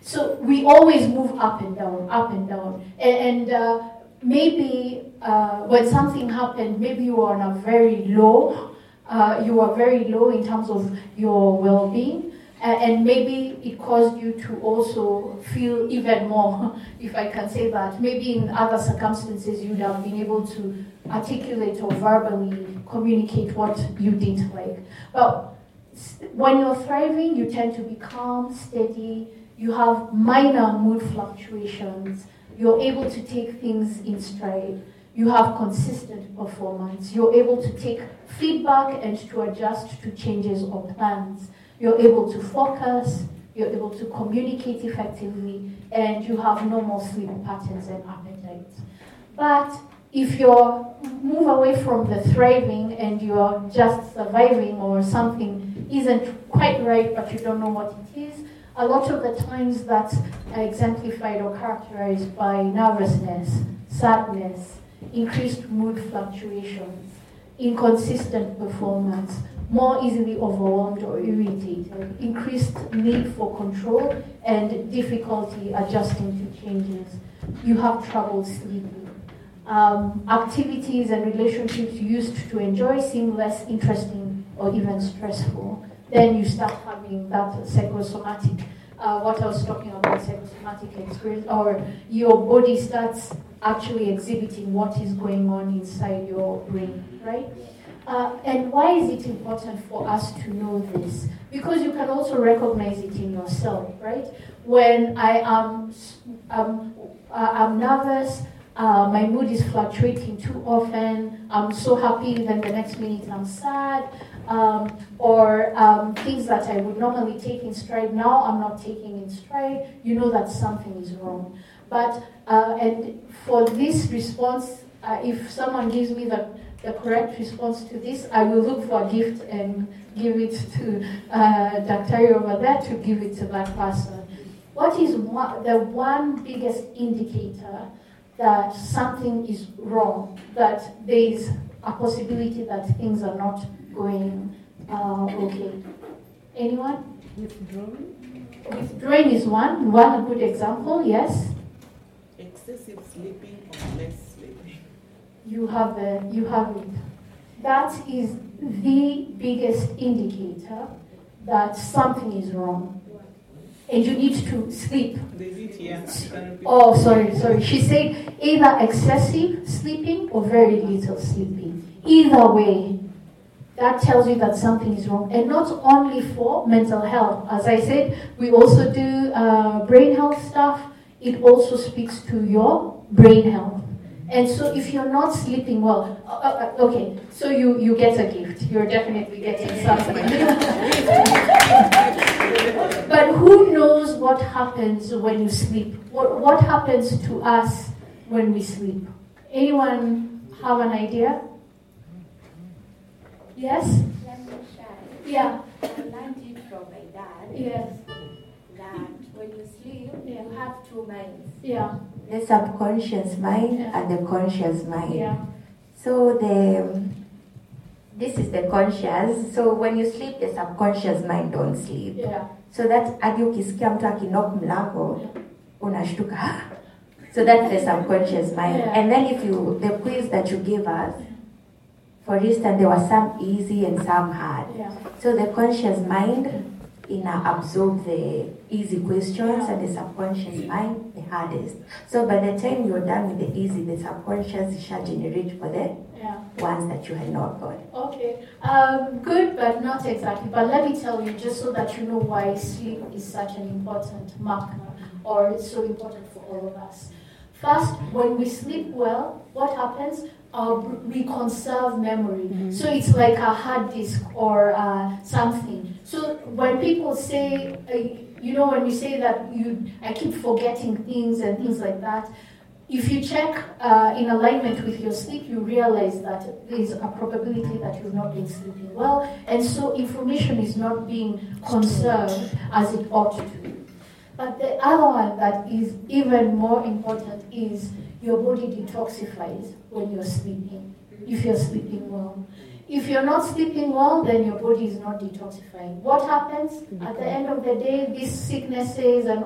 So we always move up and down, up and down. And maybe when something happened, maybe you are on a very low, you are very low in terms of your well-being. And maybe it caused you to also feel even more, if I can say that. Maybe in other circumstances you'd have been able to articulate or verbally communicate what you didn't like. But when you're thriving, you tend to be calm, steady, you have minor mood fluctuations, you're able to take things in stride, you have consistent performance, you're able to take feedback and to adjust to changes or plans. You're able to focus, you're able to communicate effectively, and you have normal sleep patterns and appetites. But if you move away from the thriving and you're just surviving or something isn't quite right but you don't know what it is, a lot of the times that's exemplified or characterized by nervousness, sadness, increased mood fluctuations, inconsistent performance, more easily overwhelmed or irritated, increased need for control, and difficulty adjusting to changes. You have trouble sleeping. Activities and relationships you used to enjoy seem less interesting or even stressful. Then you start having that psychosomatic, what I was talking about, psychosomatic experience, or your body starts actually exhibiting what is going on inside your brain, right? And why is it important for us to know this? Because you can also recognize it in yourself, right? When I'm nervous, my mood is fluctuating too often, I'm so happy, then the next minute I'm sad, or things that I would normally take in stride, now I'm not taking in stride, you know that something is wrong. But, and for this response, if someone gives me the correct response to this, I will look for a gift and give it to Dr. over there to give it to that person. What is the one biggest indicator that something is wrong, that there is a possibility that things are not going okay? Anyone? Withdrawing? Withdrawing is one good example, yes? Excessive sleeping or less sleeping. You have it. That is the biggest indicator that something is wrong. And you need to sleep. Oh, sorry. She said either excessive sleeping or very little sleeping. Either way, that tells you that something is wrong. And not only for mental health. As I said, we also do brain health stuff. It also speaks to your brain health. And so if you're not sleeping well, okay, so you get a gift. You're definitely getting something. But who knows what happens when you sleep? What happens to us when we sleep? Anyone have an idea? Yes? Let me share. Yeah. I learned it from my dad. Yes. That when you sleep, you have two minds. Yeah. The subconscious mind and the conscious mind. Yeah. So this is the conscious. So when you sleep, the subconscious mind don't sleep. Yeah. So that hadi ukisikia mtu akinok mlango unashtuka. So that's the subconscious mind. Yeah. And then the quiz that you gave us, for instance, there was some easy and some hard. Yeah. So the conscious mind absorb the easy questions and the subconscious mind the hardest. So by the time you're done with the easy, the subconscious shall generate for the ones that you had not got. Okay, good, but not exactly. But let me tell you, just so that you know why sleep is such an important marker, or it's so important for all of us. First, when we sleep well, what happens? We conserve memory. Mm-hmm. So it's like a hard disk or something. So when people say, when we say that I keep forgetting things and things like that, if you check in alignment with your sleep, you realize that there is a probability that you've not been sleeping well, and so information is not being conserved as it ought to. But the other one that is even more important is your body detoxifies when you're sleeping, if you're sleeping well. If you're not sleeping well, then your body is not detoxifying. What happens? At the end of the day, these sicknesses and